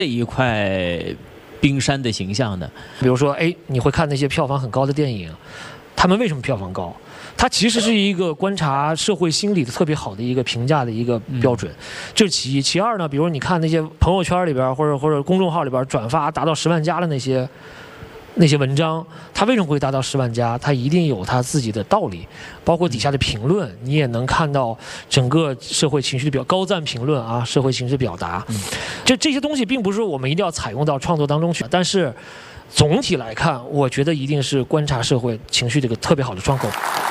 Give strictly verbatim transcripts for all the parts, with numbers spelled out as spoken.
这一块冰山的形象的。 比如说，哎，你会看那些票房很高的电影，他们为什么票房高？它其实是一个观察社会心理的特别好的一个评价的一个标准，这是其一。其二呢，比如你看那些朋友圈里边或者或者公众号里边转发达到十万加的那些那些文章，它为什么会达到十万加？它一定有它自己的道理，包括底下的评论，你也能看到整个社会情绪的表高赞评论啊，社会情绪表达。这这些东西并不是说我们一定要采用到创作当中去，但是总体来看，我觉得一定是观察社会情绪的一个特别好的窗口。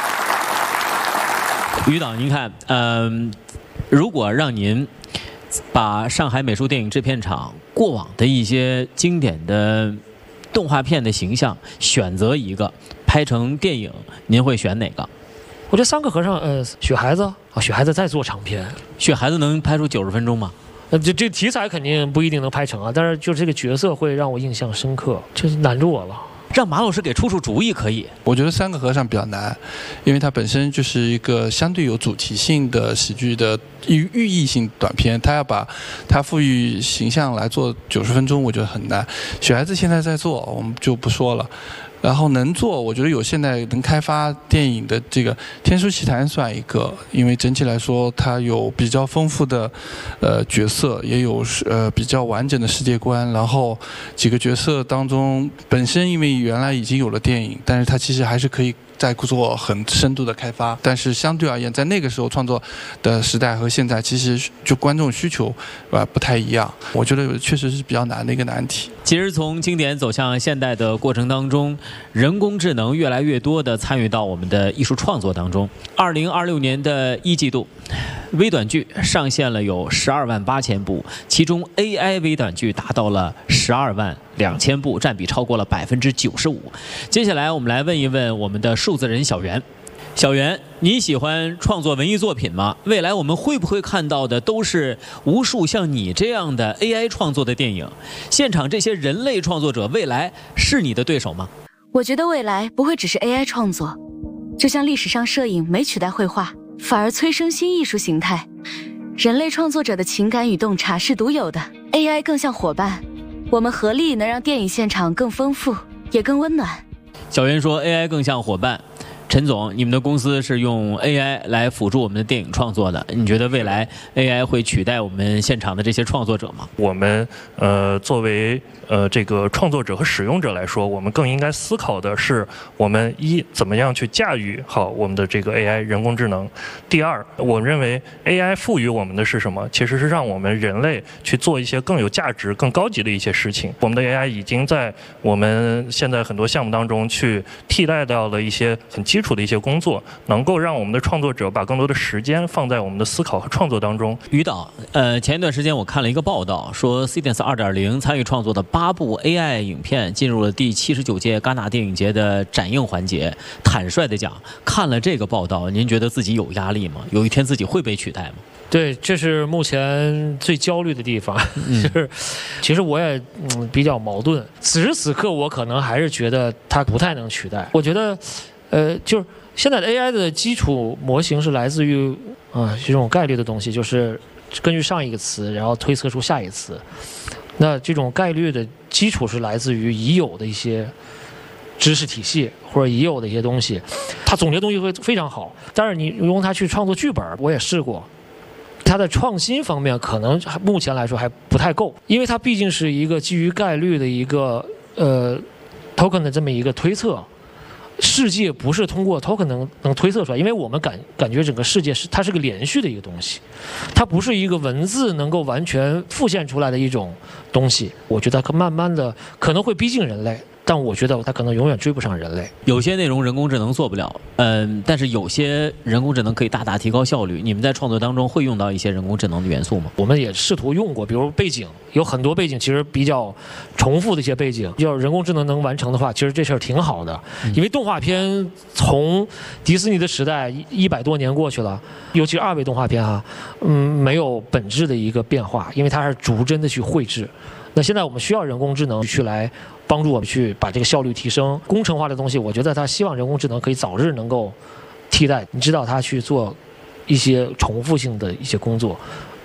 于导，您看，嗯、呃，如果让您把上海美术电影制片厂过往的一些经典的动画片的形象选择一个拍成电影，您会选哪个？ 我觉得三个和尚，呃，雪孩子啊，雪孩子再做长片， 雪孩子能拍出九十分钟吗？ 呃，这这题材肯定不一定能拍成啊，但是就是这个角色会让我印象深刻，这难住我了。 让马老师给出出主意可以。 我觉得三个和尚比较难，因为它本身就是一个相对有主题性的喜剧的寓寓意性短片，它要把它赋予形象来做九十分钟，我觉得很难。雪孩子现在在做，我们就不说了。然后能做，我觉得有现在能开发电影的这个《天书奇谭》算一个，因为整体来说它有比较丰富的呃角色，也有呃比较完整的世界观。然后几个角色当中，本身因为原来已经有了电影，但是它其实还是可以再做很深度的开发。但是相对而言，在那个时候创作的时代和现在，其实就观众需求啊不太一样。我觉得确实是比较难的一个难题。 其实从经典走向现代的过程当中，人工智能越来越多地参与到我们的艺术创作当中。二零二六年的一季度，微短剧上线了有十二万八千部，其中 A I 微短剧达到了十二万两千部，占比超过了百分之九十五。接下来我们来问一问我们的数字人小袁。小袁，你喜欢创作文艺作品吗？未来我们会不会看到的都是无数像你这样的 A I 创作的电影？现场这些人类创作者，未来是你的对手吗？ 我觉得未来不会只是 A I 创作，就像历史上摄影没取代绘画，反而催生新艺术形态。人类创作者的情感与洞察是独有的 ，A I 更像伙伴，我们合力能让电影现场更丰富，也更温暖。 小袁说 A I 更像伙伴。陈总，你们的公司是用 A I 来辅助我们的电影创作的，你觉得未来 A I 会取代我们现场的这些创作者吗？ 我们呃作为呃这个创作者和使用者来说，我们更应该思考的是，我们一怎么样去驾驭好我们的这个 A I 人工智能。第二，我认为 A I 赋予我们的是什么？其实是让我们人类去做一些更有价值、更高级的一些事情。我们的 A I 已经在我们现在很多项目当中去替代掉了一些很基础基础的一些工作，能够让我们的创作者把更多的时间放在我们的思考和创作当中。 于导，呃，前一段时间我看了一个报道，说 C D E N S 二点零 参与创作的八部 A I 影片进入了第七十九届戛纳电影节的展映环节。坦率的讲，看了这个报道，您觉得自己有压力吗？有一天自己会被取代吗？ 对，这是目前最焦虑的地方。嗯、就是，其实我也嗯比较矛盾。此时此刻，我可能还是觉得它不太能取代。我觉得。呃，就是现在的 A I 的基础模型是来自于啊、呃、这种概率的东西，就是根据上一个词，然后推测出下一个词。那这种概率的基础是来自于已有的一些知识体系或者已有的一些东西，它总结东西会非常好。但是你用它去创作剧本，我也试过。它的创新方面可能目前来说还不太够，因为它毕竟是一个基于概率的一个呃 token 的这么一个推测。世界不是通过 token 能能推测出来，因为我们感感觉整个世界是它是个连续的一个东西，它不是一个文字能够完全复现出来的一种东西。我觉得它慢慢的可能会逼近人类，但我觉得它可能永远追不上人类。 有些内容人工智能做不了，嗯，但是有些人工智能可以大大提高效率。你们在创作当中会用到一些人工智能的元素吗？ 我们也试图用过，比如背景，有很多背景其实比较重复的一些背景，要人工智能能完成的话，其实这事儿挺好的。嗯、因为动画片从迪士尼的时代一百多年过去了，尤其是二维动画片哈、啊，嗯，没有本质的一个变化，因为它是逐帧的去绘制。那现在我们需要人工智能去来帮助我们去把这个效率提升。工程化的东西，我觉得他希望人工智能可以早日能够替代，你知道他去做一些重复性的一些工作，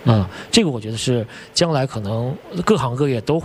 嗯，这个我觉得是将来可能各行各业都